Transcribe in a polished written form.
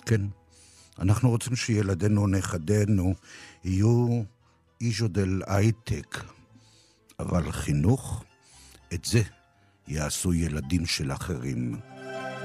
כן. אנחנו רוצים שילדינו, נכדינו, יהיו איז'ו דל הייטק. אבל חינוך, את זה יעשו ילדים של אחרים.